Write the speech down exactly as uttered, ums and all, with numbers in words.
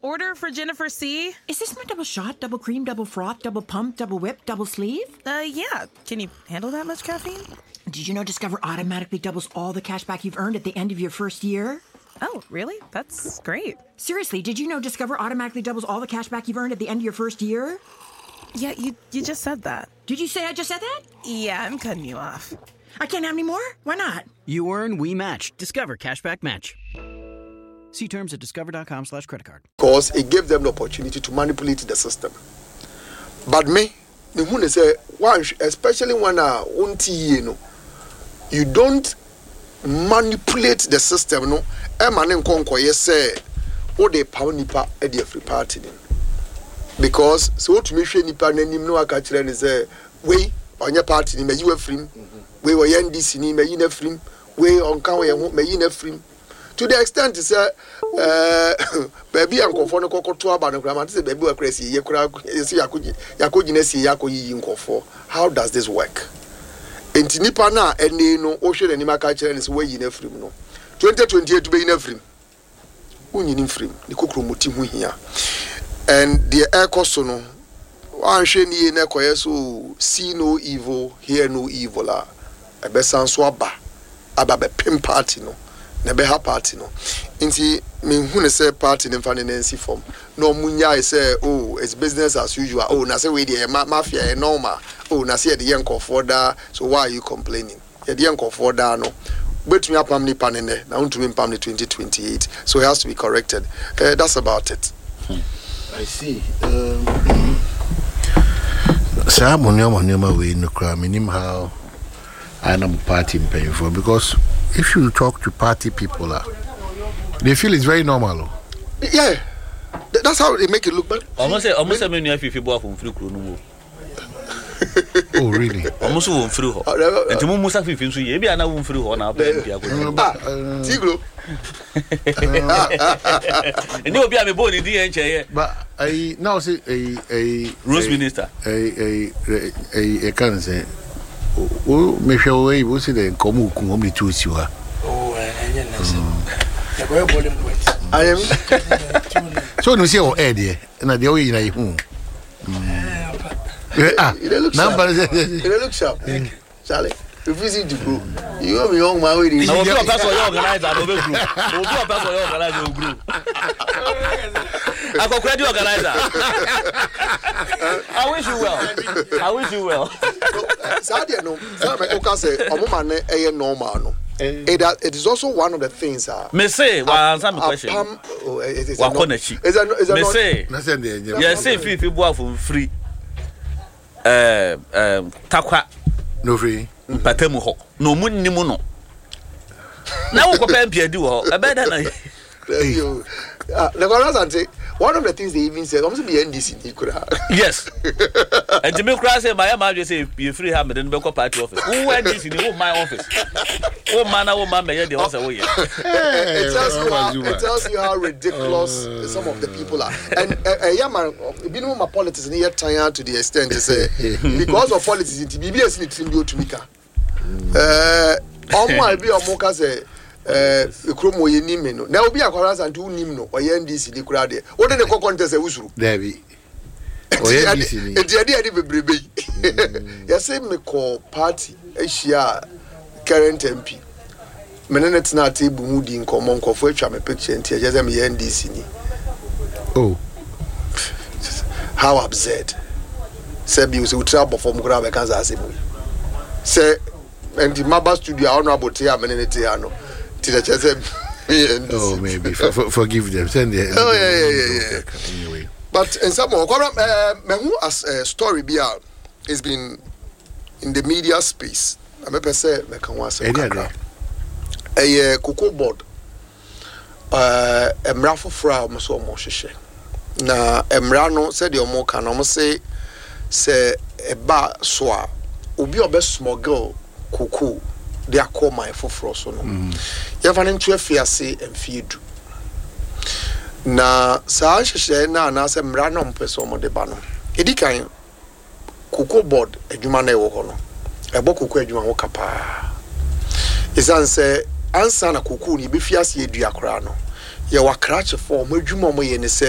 order for Jennifer C. Is this my double shot, double cream, double froth, double pump, double whip, double sleeve? Uh, yeah. Can you handle that much caffeine? Did you know Discover automatically doubles all the cash back you've earned at the end of your first year? Oh, really? That's great. Seriously, did you know Discover automatically doubles all the cash back you've earned at the end of your first year? Yeah, you, you just said that. Did you say I just said that? Yeah, I'm cutting you off. I can't have any more? Why not? You earn, we match. Discover Cashback Match. See terms at discover.com slash credit card. Because it gave them the opportunity to manipulate the system. But me, the one say, especially when I want you know, you don't manipulate the system, no. Emanen konko say, what they pound nipa at the free party. Because so to me, nipa nanim no akachire say, we on your party, may you a free. We were young D C, may you a free. We on Kawa, may you a free. To the extent is uh baby uncle for no cocoa to about the grammar, say baby are crazy, you could see Yakuji, Yakujinesi, Yakoyi uncle for. How does this work? In Tinipana and no ocean and Nimakacha is way in a free no. twenty twenty-eight to be in a free. Union free, the Kukrumuti here. And the air cosono, one shiny in a coyeso, see no evil, hear no evil. A besan swaba, ababe pim party no. Nebeha party no. Inti me who say party in finance form. No munya say oh it's business as usual. Oh na say we the mafia normal. Oh na say the yanko for that. So why are you complaining? The yanko for that no. But me apam ni panene na unto me pam ni twenty twenty-eight. So it has to be corrected. Uh, that's about it. Hmm. I see. Um Sa monyo monyo we no kra minim how I am party paying for because if you talk to party people, uh, they feel it's very normal. Yeah, that's how they make it look bad. Almost say, almost say, many of you people from free crew. Oh, really? Almost one free. And to move some fifteen, so you be another one free on our baby. Tigro. And you be a born in the end, but I now say a a Rose Minister, a a a a can't say. Oh, me show way we see the komu kumbi choose you are. Oh, I am. So no see o ede na de o yi na yi hu. Ah, number it looks sharp. Charlie, if you see the group, you have a young man with you. No, you pass for your organizer, no group. No, you pass for your organizer group. I go credit organizer. I wish you well. I wish you well. Sadia no, Sadia Oka say, "Omo man eh normal no." It it is also one of the things. Ah, me say, one answer my question. Oh, it is. What connection? Is that is that? Me say, yes, say if you go for free. Uh, um, takwa no free. Patemu ho. No mu ni mu no. Na wo ko pem pia di wo. E be da na. Ah, the Corona one of the things they even said, almost be N D C. Yes. And to me, cry say, my mother say, you free ham and then go party office. Who N D C? Who my office? Oh, man, oh, man, may the also way. It tells you how it tells you how ridiculous uh, some of the people are. And uh, yeah, man, being my politics and yet tired to the extent to say because of politics, it B B S need to go to Mika. Uh, all my be a mocha say. Eh ekromo ye nim no na obi akwara san to nim no oye N D C de kura de wo de ne contest e usuru David oye N D C ni e de de bebrebe ya say me call party ehia current M P menene tina table mu di nkomo nkofo atwa me picture ntia je say me N D C ni oh how absurd say bi so tra perform kura be kan say say and the Maba studio honorable tia menene tia no. Oh, maybe for, for, forgive them. Send the oh yeah, yeah, yeah, yeah. Anyway, but in some more, uh, as a story be out, it's been in the media space. I'm a say, I can once say, a cocoa board. Uh, a mrafo fra mo so mo hwehwe. Na emrano said the omo kan omo say say e ba so a obi obesmoggle cocoa. They are called my foforo so no. You have an into afiase emfiedu. Na sa hwehwe na na se mra no mpeso mo de ba no. Edi kan cocoa board adwuma na e wo ho no. E bo cocoa adwuma wo kapa. Isan se ansa na cocoa ni be fiase edua kra no. Ye wa krache for mo adwuma mo ye ne se